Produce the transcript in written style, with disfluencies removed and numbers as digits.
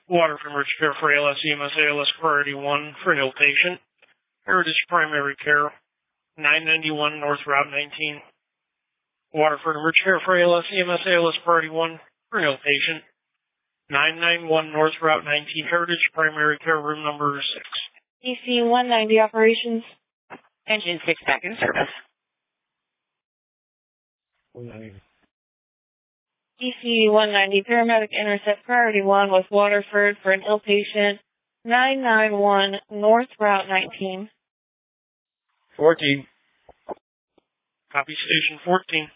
Waterford Emergency Care for ALS, EMS, ALS Priority 1 for an ill patient. Heritage Primary Care, 991 North Route 19. Waterford Emergency Care for ALS, EMS, ALS Priority 1 for an ill patient. 991 North Route 19, Heritage Primary Care, room number 6. EC 190 operations. Engine 6 back in service. EC 190 paramedic intercept priority 1 with Waterford for an ill patient. 991 North Route 19. 14. Copy Station 14.